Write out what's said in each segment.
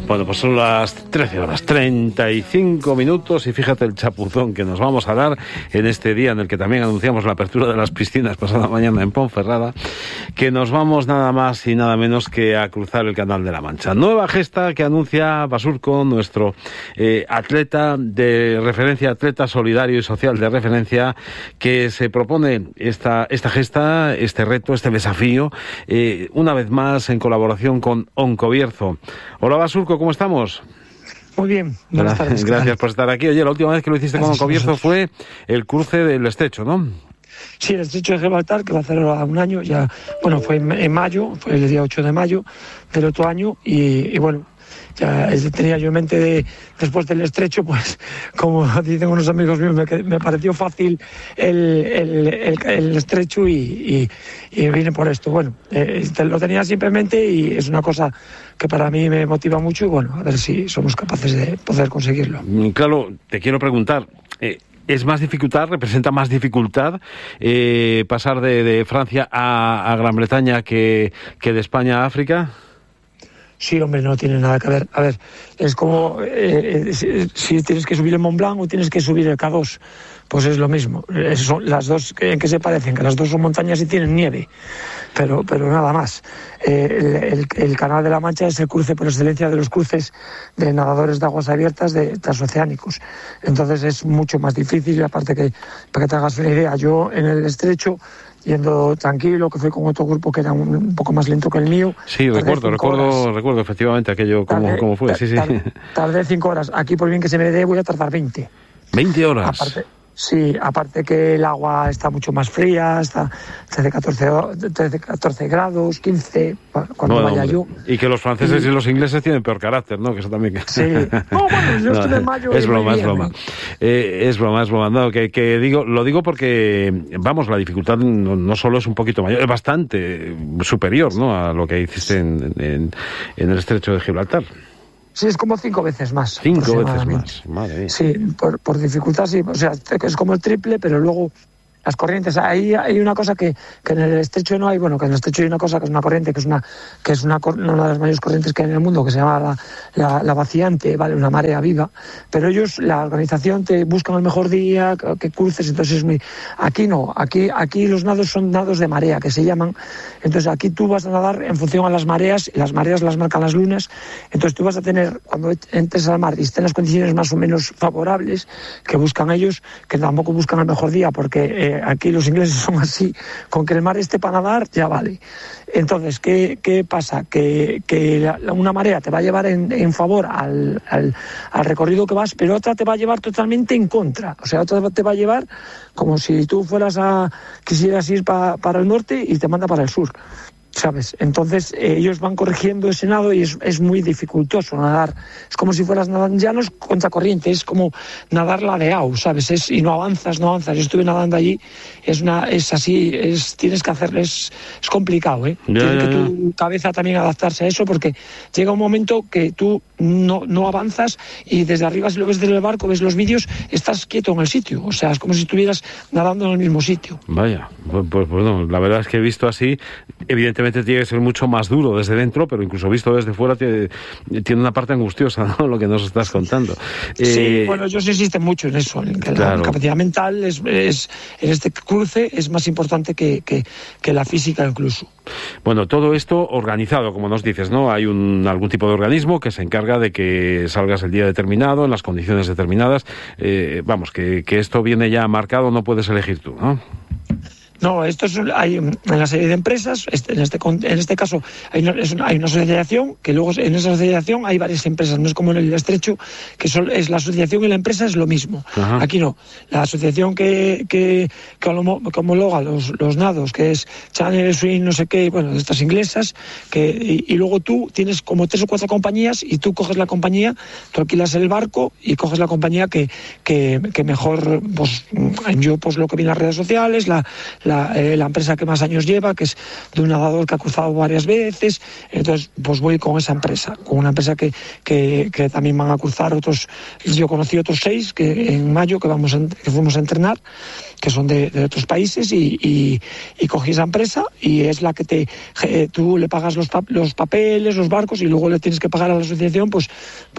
Bueno, pues son las 13:35 y fíjate el chapuzón que nos vamos a dar en este día en el que también anunciamos la apertura de las piscinas pasada mañana en Ponferrada, que nos vamos nada más y nada menos que a cruzar el Canal de la Mancha. Nueva gesta que anuncia Basurco, nuestro atleta de referencia, atleta solidario y social de referencia, que se propone esta gesta, este reto, este desafío, una vez más en colaboración con Oncobierzo. Hola Basurco, ¿cómo estamos? Muy bien, buenas tardes. Gracias por estar aquí. Oye, la última vez que lo hiciste con Oncobierzo fue el cruce del Estrecho, ¿no? Sí, el Estrecho de Gibraltar, que va a hacer un año, ya, bueno, fue en mayo, fue el día 8 de mayo del otro año, y bueno, ya tenía yo en mente después del Estrecho, pues, como dicen unos amigos míos, me pareció fácil el Estrecho y vine por esto. Bueno, lo tenía simplemente y es una cosa que para mí me motiva mucho y bueno, a ver si somos capaces de poder conseguirlo. Claro, te quiero preguntar, ¿es más dificultad, representa más dificultad pasar de Francia a Gran Bretaña que de España a África? Sí, hombre, no tiene nada que ver. A ver, es como si tienes que subir el Mont Blanc o tienes que subir el K2, pues es lo mismo. Son las dos en que se parecen, que las dos son montañas y tienen nieve, pero nada más. El Canal de la Mancha es el cruce por excelencia de los cruces de nadadores de aguas abiertas transoceánicos. Entonces es mucho más difícil, aparte que, para que te hagas una idea, yo en el Estrecho, yendo tranquilo, que fui con otro grupo que era un poco más lento que el mío. Sí, recuerdo efectivamente aquello como fue. Sí. Tardé 5 horas. Aquí, por bien que se me dé, voy a tardar 20. ¿20 horas? Aparte que el agua está mucho más fría, está 14 grados, 15, cuando vaya yo. Y que los franceses y los ingleses tienen peor carácter, ¿no? Que eso también... Sí. Bueno, yo estuve en mayo... Es broma. Es broma. No, lo digo porque, vamos, la dificultad no solo es un poquito mayor, es bastante superior, ¿no?, a lo que hiciste en el Estrecho de Gibraltar. Sí, es como 5 veces más. 5 veces más, madre mía. Sí, por dificultad sí, o sea, es como el triple, pero luego las corrientes, ahí hay una cosa que en el Estrecho no hay, bueno, que en el Estrecho hay una cosa que es una corriente, que es una de las mayores corrientes que hay en el mundo, que se llama la vaciante, ¿vale?, una marea viva, pero ellos, la organización, te buscan el mejor día, que cruces, entonces aquí no, aquí los nados son nados de marea, que se llaman, entonces aquí tú vas a nadar en función a las mareas, y las mareas las marcan las lunas, entonces tú vas a tener, cuando entres al mar y estén las condiciones más o menos favorables, que buscan ellos, que tampoco buscan el mejor día, porque aquí los ingleses son así, con que el mar esté para nadar, ya vale. Entonces, ¿qué pasa? Que una marea te va a llevar en favor al recorrido que vas, pero otra te va a llevar totalmente en contra. O sea, otra te va a llevar como si tú quisieras ir para el norte y te manda para el sur, ¿sabes? Entonces ellos van corrigiendo ese nado y es muy dificultoso nadar. Es como si fueras nadando, ya no es contracorriente, es como nadar ladeado, ¿sabes? Y no avanzas. Yo estuve nadando allí, es así, tienes que hacerlo, es complicado, ¿eh? Tiene que tu cabeza también adaptarse a eso, porque llega un momento que tú no avanzas y desde arriba, si lo ves desde el barco, ves los vídeos, estás quieto en el sitio, o sea, es como si estuvieras nadando en el mismo sitio. Vaya, pues bueno, la verdad es que he visto así, evidentemente tiene que ser mucho más duro desde dentro, pero incluso visto desde fuera tiene una parte angustiosa, ¿no?, lo que nos estás contando. Sí, bueno, ellos insisten mucho en eso, en que la capacidad mental es en este cruce es más importante que la física incluso. Bueno, todo esto organizado, como nos dices, ¿no? Hay algún tipo de organismo que se encarga de que salgas el día determinado, en las condiciones determinadas. Vamos, que esto viene ya marcado, no puedes elegir tú, ¿no? No, hay en la serie de empresas, en este caso hay una asociación, que luego en esa asociación hay varias empresas, no es como en el Estrecho, que es la asociación y la empresa es lo mismo. Ajá. Aquí no, la asociación que homologa los nados, que es Channel Swim, no sé qué, bueno, de estas inglesas, y luego tú tienes como 3 o 4 compañías y tú coges la compañía, tú alquilas el barco y coges la compañía que mejor, pues yo pues lo que vi en las redes sociales, la la empresa que más años lleva, que es de un nadador que ha cruzado varias veces. Entonces, pues voy con esa empresa, con una empresa que también van a cruzar otros. Yo conocí otros 6 que en mayo que fuimos a entrenar, que son de otros países, y cogí esa empresa, y es la que tú le pagas los papeles, los barcos, y luego le tienes que pagar a la asociación, pues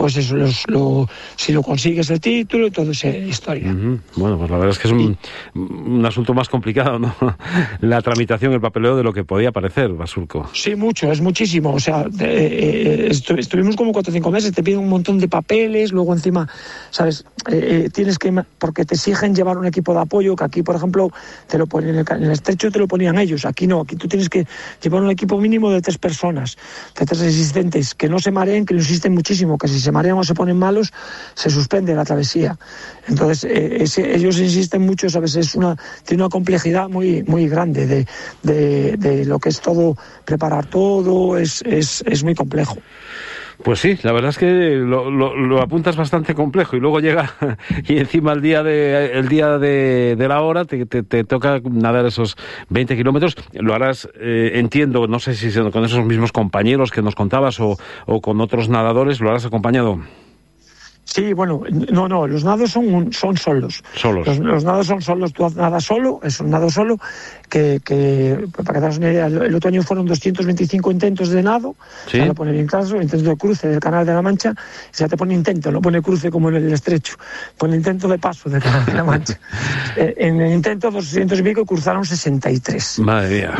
eso, si lo consigues el título y toda esa historia. Bueno, pues la verdad es que es un asunto más complicado, ¿no? La tramitación, el papeleo, de lo que podía parecer, Basurco. Sí, mucho, es muchísimo. O sea, estuvimos como 4 o 5 meses, te piden un montón de papeles, luego encima, ¿sabes? Tienes que, porque te exigen llevar un equipo de apoyo, que aquí, por ejemplo, te lo ponen en el estrecho, te lo ponían ellos. Aquí no, aquí tú tienes que llevar un equipo mínimo de 3 personas, de 3 asistentes, que no se mareen, que lo insisten muchísimo, que si se marean o se ponen malos, se suspende la travesía. Entonces, ellos insisten mucho, ¿sabes? Tiene una complejidad muy, muy grande de lo que es todo, preparar todo, es muy complejo. Pues sí, la verdad es que lo apuntas bastante complejo, y luego llega y encima el día de la hora te toca nadar esos 20 kilómetros. Lo harás, entiendo, no sé si con esos mismos compañeros que nos contabas o con otros nadadores, lo harás acompañado. Sí, bueno, no, los nados son solos. Los nados son solos, tú nadas solo, es un nado solo, que para que te hagas una idea, el otro año fueron 225 intentos de nado, ¿sí? Lo pone bien claro, intentos de cruce del Canal de la Mancha, ya te pone intento, no pone cruce como en el estrecho, pone intento de paso del Canal de la Mancha. En el intento 200 y pico cruzaron 63. Madre mía.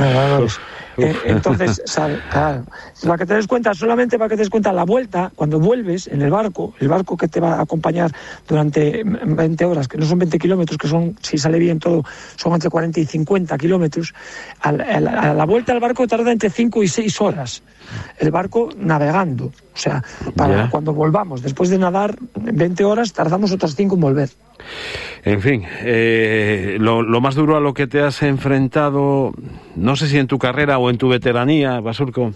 Entonces, claro, para que te des cuenta, la vuelta, cuando vuelves en el barco que te va a acompañar durante 20 horas, que no son 20 kilómetros, que son, si sale bien todo, son entre 40 y 50 kilómetros, a la vuelta al barco tarda entre 5 y 6 horas, el barco navegando. O sea, cuando volvamos, después de nadar 20 horas, tardamos otras 5 en volver. En fin, lo más duro a lo que te has enfrentado, no sé si en tu carrera o en tu veteranía, Basurco.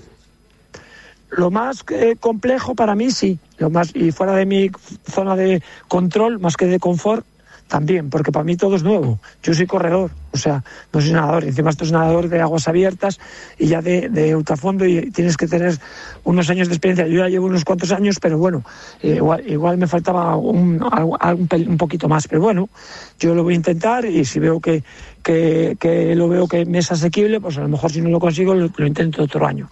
Lo más complejo para mí, sí. Y fuera de mi zona de control, más que de confort, también, porque para mí todo es nuevo. Yo soy corredor, o sea, no soy nadador. Encima esto es nadador de aguas abiertas y ya de ultrafondo, y tienes que tener unos años de experiencia. Yo ya llevo unos cuantos años, pero bueno, igual me faltaba un poquito más. Pero bueno, yo lo voy a intentar, y si veo que lo veo que me es asequible, pues a lo mejor si no lo consigo lo intento otro año.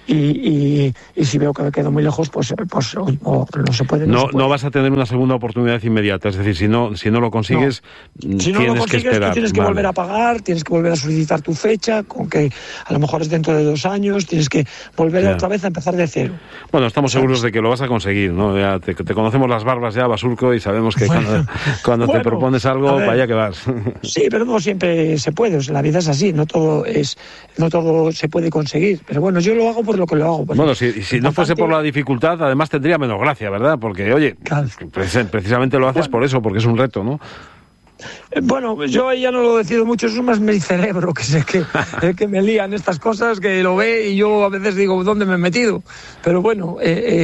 Y si veo que me quedo muy lejos, pues no se puede. No vas a tener una segunda oportunidad inmediata, es decir, si no lo consigues, tienes que esperar. Tú tienes que volver a pagar, tienes que volver a solicitar tu fecha, con que a lo mejor es dentro de 2 años, tienes que volver otra vez a empezar de cero. Bueno, estamos seguros de que lo vas a conseguir, ¿no? Ya te conocemos las barbas ya, Basurco, y sabemos que cuando te propones algo, vaya que vas. Sí, pero no siempre se puede, o sea, la vida es así, no todo se puede conseguir, pero bueno, yo lo hago por lo que lo hago. Bueno, si no fuese por la dificultad, además tendría menos gracia, ¿verdad? Porque, oye, claro, precisamente lo haces por eso, porque es un reto, ¿no? Bueno, yo ya no lo decido mucho, es más mi cerebro que me lían estas cosas, que lo ve, y yo a veces digo, ¿dónde me he metido? Pero bueno,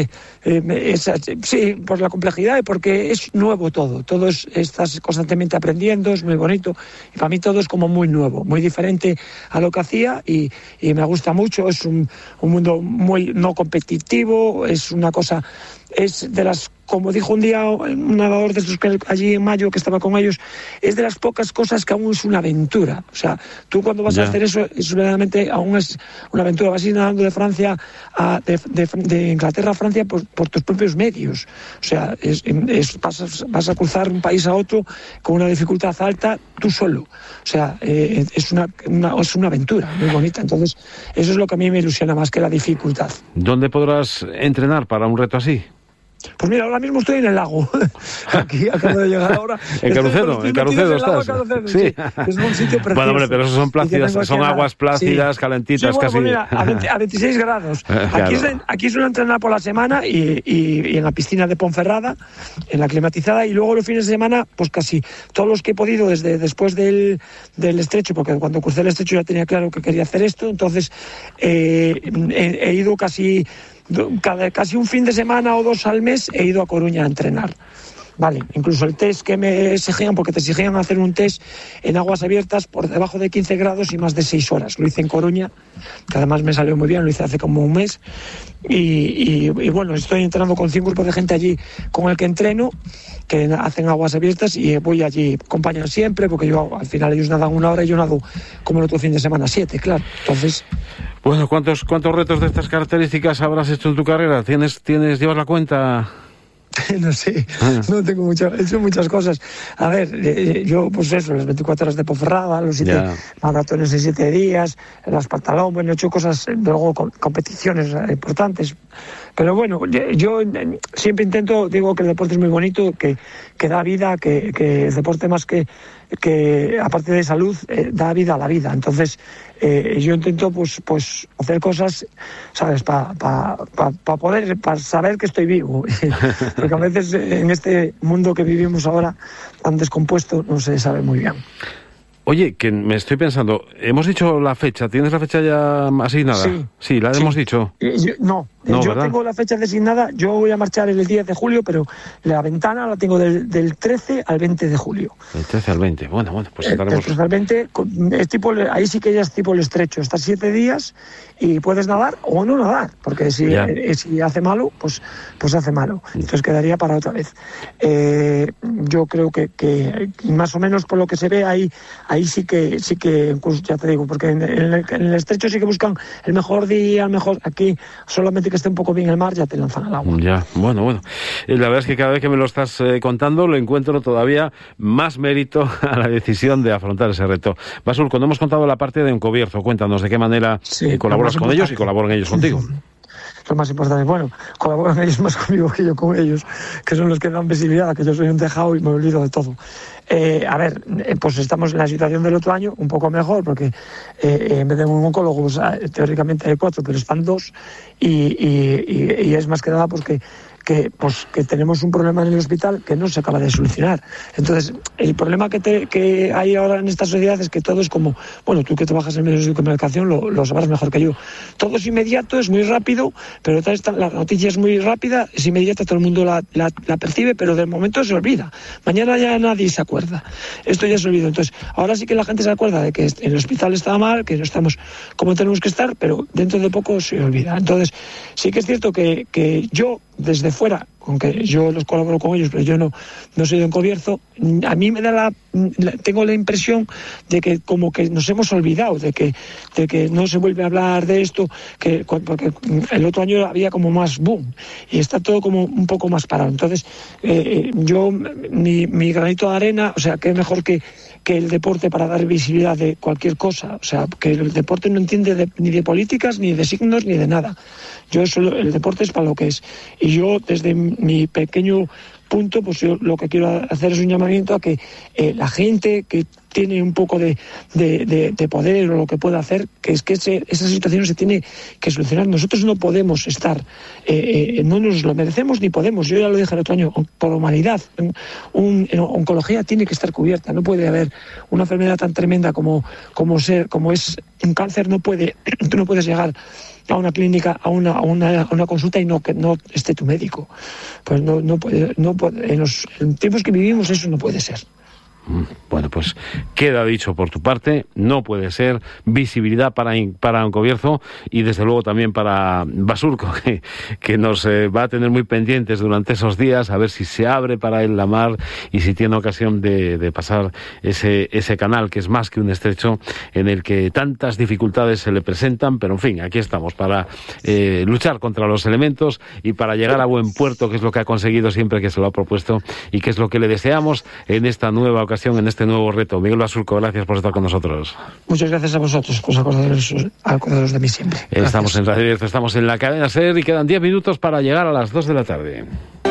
sí, por la complejidad y porque es nuevo todo estás constantemente aprendiendo, es muy bonito, y para mí todo es como muy nuevo, muy diferente a lo que hacía, y me gusta mucho. Es un mundo muy no competitivo, es una cosa, es de las, como dijo un día un nadador de estos que allí en mayo que estaba con ellos, es de las pocas cosas que aún es una aventura. O sea, tú cuando vas a hacer eso, verdaderamente aún es una aventura. Vas a ir nadando de Francia de Inglaterra a Francia por tus propios medios. O sea, vas a cruzar un país a otro con una dificultad alta tú solo. O sea, es una aventura muy bonita. Entonces, eso es lo que a mí me ilusiona más que la dificultad. ¿Dónde podrás entrenar para un reto así? Pues mira, ahora mismo estoy en el lago. Aquí acabo de llegar ahora. En Carucedo estás. Sí. Es un sitio precioso. Bueno, hombre, pero eso son plácidas, son aguas plácidas, calentitas, bueno, casi. Pues mira, a 26 grados. Claro. Aquí suelo entrenar por la semana y en la piscina de Ponferrada, en la climatizada, y luego los fines de semana, pues casi todos los que he podido después del estrecho, porque cuando crucé el estrecho ya tenía claro que quería hacer esto, entonces he ido casi un fin de semana o 2 al mes, he ido a Coruña a entrenar. Vale, incluso el test que me exigían, porque te exigían hacer un test en aguas abiertas por debajo de 15 grados y más de 6 horas. Lo hice en Coruña, que además me salió muy bien, lo hice hace como un mes. Y bueno, estoy entrenando con 100 grupos de gente allí con el que entreno, que hacen aguas abiertas, y voy allí, acompañan siempre, porque yo al final ellos nadan 1 hora y yo nado como el otro fin de semana 7, claro. Entonces... Bueno, ¿cuántos retos de estas características habrás hecho en tu carrera? ¿Llevas la cuenta? No sé, no tengo he hecho muchas cosas. A ver, yo pues eso, las 24 horas de Ponferrada, los 7 maratones en 7 días, las pantalón, bueno, he hecho cosas, luego competiciones importantes. Pero bueno, yo siempre intento, digo que el deporte es muy bonito, que da vida, que el deporte más que aparte de salud, da vida a la vida. Entonces, yo intento pues hacer cosas, ¿sabes? Para saber que estoy vivo. Porque a veces en este mundo que vivimos ahora tan descompuesto no se sabe muy bien. Oye, que me estoy pensando, hemos dicho la fecha, ¿tienes la fecha ya asignada? Sí, la hemos dicho. Yo tengo la fecha designada, yo voy a marchar el 10 de julio, pero la ventana la tengo del 13 al 20 de julio. Del 13 al 20, bueno, pues estaremos... Del 13 al 20, ahí sí que ya es tipo el estrecho, estás 7 días y puedes nadar o no nadar, porque si hace malo, pues hace malo, entonces quedaría para otra vez. Yo creo que más o menos por lo que se ve ahí sí que ya te digo, porque en el estrecho sí que buscan el mejor día, aquí solamente que esté un poco bien el mar ya te lanzan al agua. Ya, bueno. La verdad es que cada vez que me lo estás contando lo encuentro todavía más mérito a la decisión de afrontar ese reto. Basurco, no hemos contado la parte de Encobierzo, cuéntanos de qué manera colaboras con ellos y colaboran ellos contigo. Lo más importante, bueno, colaboran ellos más conmigo que yo con ellos, que son los que dan visibilidad, que yo soy un tejado y me olvido de todo. A ver, pues estamos en la situación del otro año, un poco mejor, porque en vez de un oncólogo, pues, teóricamente hay 4, pero están 2, y es más que nada porque que tenemos un problema en el hospital que no se acaba de solucionar. Entonces, el problema que hay ahora en esta sociedad es que todo es como, bueno, tú que trabajas en medios de comunicación lo sabrás mejor que yo. Todo es inmediato, es muy rápido, pero la noticia es muy rápida, es inmediata, todo el mundo la percibe, pero de momento se olvida. Mañana ya nadie se acuerda. Esto ya se olvidó. Entonces, ahora sí que la gente se acuerda de que el hospital está mal, que no estamos como tenemos que estar, pero dentro de poco se olvida. Entonces, sí que es cierto que yo, desde fuera, aunque yo los colaboro con ellos, pero yo no soy de Encobierzo, a mí me da tengo la impresión de que como que nos hemos olvidado, de que no se vuelve a hablar de esto, porque el otro año había como más boom, y está todo como un poco más parado. Entonces, yo, mi granito de arena, o sea, que es mejor que el deporte para dar visibilidad de cualquier cosa, o sea, que el deporte no entiende ni de políticas, ni de signos, ni de nada. El deporte es para lo que es. Y yo, desde mi pequeño punto, pues yo lo que quiero hacer es un llamamiento a que la gente que tiene un poco de poder o lo que pueda hacer, que es que esa situación se tiene que solucionar. Nosotros no podemos estar, no nos lo merecemos ni podemos. Yo ya lo dije el otro año, por humanidad, oncología tiene que estar cubierta. No puede haber una enfermedad tan tremenda como es un cáncer. Tú no puedes llegar a una clínica, a una consulta y que no esté tu médico. Pues no puede, en los tiempos que vivimos eso no puede ser. Bueno, pues queda dicho por tu parte, no puede ser. Visibilidad para Encobierzo y desde luego también para Basurco, que nos va a tener muy pendientes durante esos días, a ver si se abre para él la mar y si tiene ocasión de pasar ese canal que es más que un estrecho en el que tantas dificultades se le presentan, pero en fin, aquí estamos para luchar contra los elementos y para llegar a buen puerto, que es lo que ha conseguido siempre que se lo ha propuesto y que es lo que le deseamos en esta nueva ocasión, en este nuevo reto. Miguel Basurco, gracias por estar con nosotros. Muchas gracias a vosotros por acordaros de mí siempre. Gracias. Estamos en Radio Abierta, estamos en la cadena SER y quedan 10 minutos para llegar a las 2 de la tarde.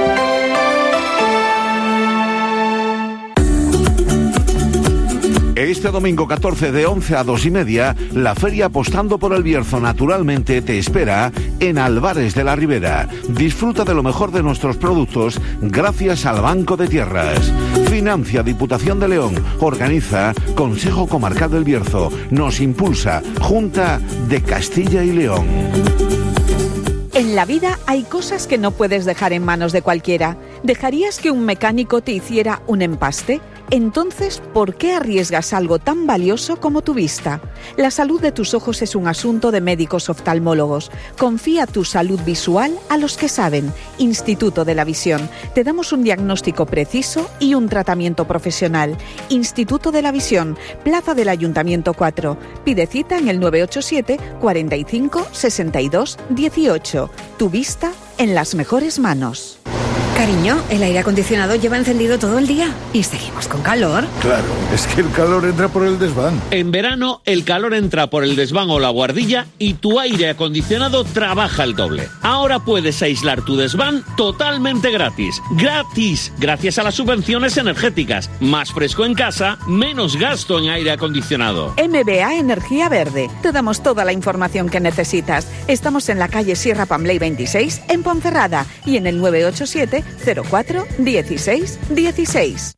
Este domingo 14 de 11 a 2:30, la Feria Apostando por el Bierzo naturalmente te espera en Albares de la Ribera. Disfruta de lo mejor de nuestros productos gracias al Banco de Tierras. Financia Diputación de León. Organiza Consejo Comarcal del Bierzo. Nos impulsa Junta de Castilla y León. En la vida hay cosas que no puedes dejar en manos de cualquiera. ¿Dejarías que un mecánico te hiciera un empaste? Entonces, ¿por qué arriesgas algo tan valioso como tu vista? La salud de tus ojos es un asunto de médicos oftalmólogos. Confía tu salud visual a los que saben. Instituto de la Visión. Te damos un diagnóstico preciso y un tratamiento profesional. Instituto de la Visión, Plaza del Ayuntamiento 4. Pide cita en el 987 45 62 18. Tu vista en las mejores manos. Cariño, el aire acondicionado lleva encendido todo el día y seguimos con calor. Claro, es que el calor entra por el desván. En verano, el calor entra por el desván o la guardilla y tu aire acondicionado trabaja el doble. Ahora puedes aislar tu desván totalmente gratis. ¡Gratis! Gracias a las subvenciones energéticas. Más fresco en casa, menos gasto en aire acondicionado. MBA Energía Verde. Te damos toda la información que necesitas. Estamos en la calle Sierra Pambley 26, en Ponferrada, y en el 987 04 16 16.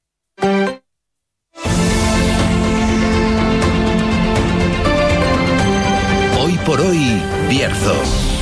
Hoy por hoy, Bierzo.